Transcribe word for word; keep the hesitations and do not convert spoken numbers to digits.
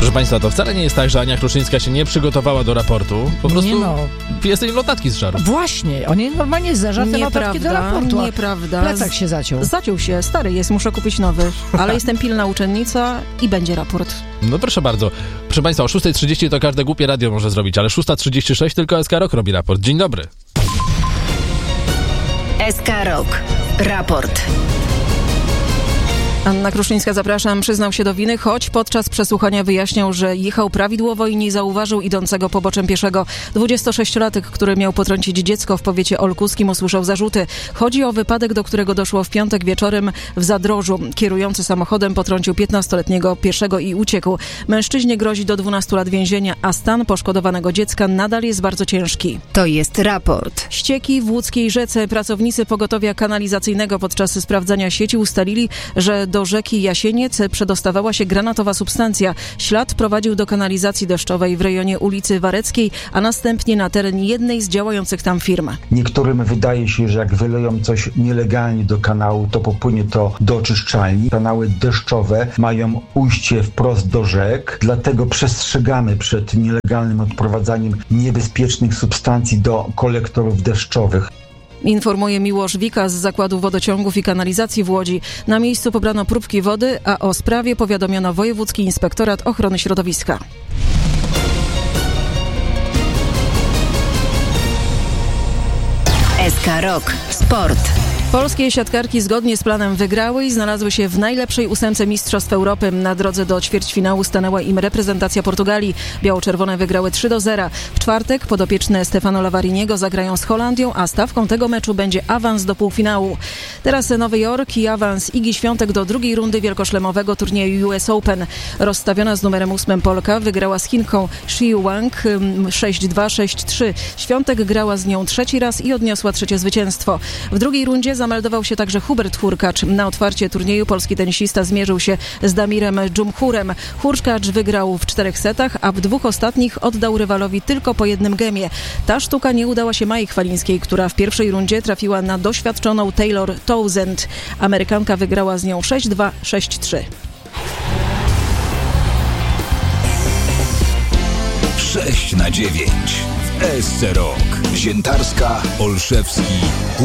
Proszę Państwa, to wcale nie jest tak, że Ania Kruszyńska się nie przygotowała do raportu. Po prostu nie no. pije sobie notatki z żarów. Właśnie, oni normalnie zażarte notatki do raportu. Nieprawda. Plecak się zaciął. Zaciął się, stary jest, muszę kupić nowy. Ale jestem pilna uczennica i będzie raport. No proszę bardzo. Proszę Państwa, o szósta trzydzieści to każde głupie radio może zrobić, ale szósta trzydzieści sześć tylko S K Rock robi raport. Dzień dobry. S K Rock. Raport. Anna Kruszyńska, zapraszam, przyznał się do winy, choć podczas przesłuchania wyjaśniał, że jechał prawidłowo i nie zauważył idącego poboczem pieszego. dwudziestosześciolatek, który miał potrącić dziecko w powiecie olkuskim, usłyszał zarzuty. Chodzi o wypadek, do którego doszło w piątek wieczorem w Zadrożu. Kierujący samochodem potrącił piętnastoletniego pieszego i uciekł. Mężczyźnie grozi do dwunastu lat więzienia, a stan poszkodowanego dziecka nadal jest bardzo ciężki. To jest raport. Ścieki w łódzkiej rzece. Pracownicy pogotowia kanalizacyjnego podczas sprawdzania sieci ustalili, że do rzeki Jasieniec przedostawała się granatowa substancja. Ślad prowadził do kanalizacji deszczowej w rejonie ulicy Wareckiej, a następnie na teren jednej z działających tam firm. Niektórym wydaje się, że jak wyleją coś nielegalnie do kanału, to popłynie to do oczyszczalni. Kanały deszczowe mają ujście wprost do rzek, dlatego przestrzegamy przed nielegalnym odprowadzaniem niebezpiecznych substancji do kolektorów deszczowych. Informuje Miłosz Wika z Zakładu Wodociągów i Kanalizacji w Łodzi. Na miejscu pobrano próbki wody, a o sprawie powiadomiono Wojewódzki Inspektorat Ochrony Środowiska. S K Rock. Sport. Polskie siatkarki zgodnie z planem wygrały i znalazły się w najlepszej ósemce Mistrzostw Europy. Na drodze do ćwierćfinału stanęła im reprezentacja Portugalii. Biało-czerwone wygrały trzy do zera. W czwartek podopieczne Stefano Lavariniego zagrają z Holandią, a stawką tego meczu będzie awans do półfinału. Teraz Nowy Jork i awans Igi Świątek do drugiej rundy wielkoszlemowego turnieju U S Open. Rozstawiona z numerem ósmym Polka wygrała z Chinką Shi Wang sześć dwa sześć trzy. Świątek grała z nią trzeci raz i odniosła trzecie zwycięstwo. W drugiej rundzie zameldował się także Hubert Hurkacz. Na otwarcie turnieju polski tenisista zmierzył się z Damirem Dżumhurem. Hurkacz wygrał w czterech setach, a w dwóch ostatnich oddał rywalowi tylko po jednym gemie. Ta sztuka nie udała się Mai Chwalińskiej, która w pierwszej rundzie trafiła na doświadczoną Taylor Townsend. Amerykanka wygrała z nią sześć dwa sześć trzy. sześć na dziewięć. S C Rock. Ziętarska, Olszewski,